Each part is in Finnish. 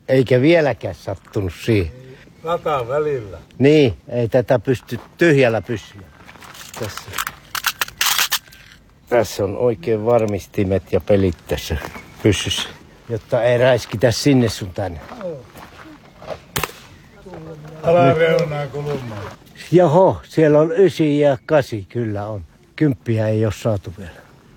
Eikä vieläkään sattunut siihen. Lataan välillä. Niin, ei tätä pysty tyhjällä pysyä. Tässä on oikein varmistimet ja pelit tässä pyssyssä, jotta ei räiskitä sinne sun tänne. Alareunaa kulmaa. Jaho, siellä on 9 ja 8 kyllä on. 10 ei ole saatu vielä.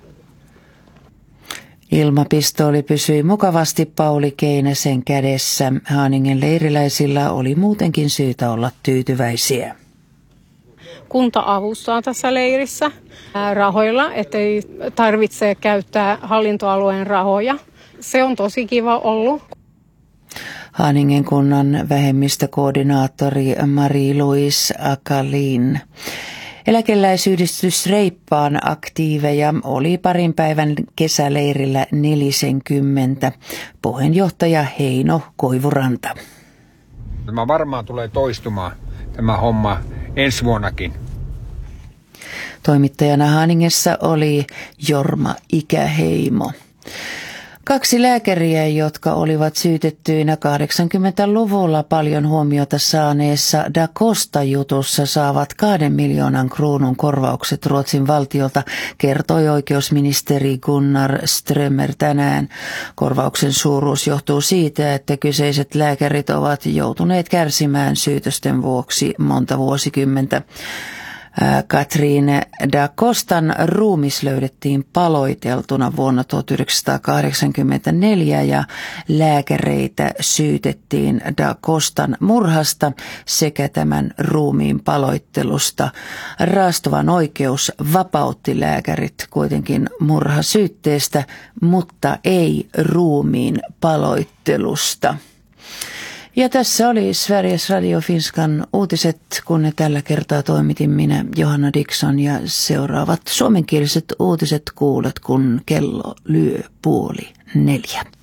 Ilmapistooli pysyi mukavasti Pauli Keinäsen kädessä. Haaningen leiriläisillä oli muutenkin syytä olla tyytyväisiä. Kunta avustaa tässä leirissä rahoilla, ettei tarvitse käyttää hallintoalueen rahoja. Se on tosi kiva ollut. Haaningen kunnan vähemmistökoordinaattori Marie-Louise Akalin. Eläkeläisyhdistys Reippaan aktiiveja oli parin päivän kesäleirillä 40. Puheenjohtaja Heino Koivuranta. Tämä varmaan tulee toistumaan tämä homma ensi vuonnakin. Toimittajana Haaningessa oli Jorma Ikäheimo. 2 lääkäriä, jotka olivat syytettyinä 80-luvulla paljon huomiota saaneessa Da Costa-jutussa, saavat 2 miljoonan kruunun korvaukset Ruotsin valtiolta, kertoi oikeusministeri Gunnar Strömmer tänään. Korvauksen suuruus johtuu siitä, että kyseiset lääkärit ovat joutuneet kärsimään syytösten vuoksi monta vuosikymmentä. Katriine Da Costan ruumis löydettiin paloiteltuna vuonna 1984 ja lääkäreitä syytettiin Da Costan murhasta sekä tämän ruumiin paloittelusta. Raastuvan oikeus vapautti lääkärit kuitenkin murhasyytteestä, mutta ei ruumiin paloittelusta. Ja tässä oli Sveriges Radio Finskan uutiset, kun ne tällä kertaa toimitin minä, Johanna Dickson, ja seuraavat suomenkieliset uutiset kuulet, kun kello lyö 3:30.